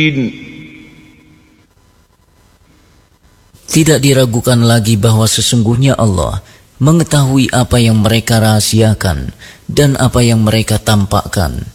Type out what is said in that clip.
Tidak diragukan lagi bahwa sesungguhnya Allah mengetahui apa yang mereka rahasiakan dan apa yang mereka tampakkan.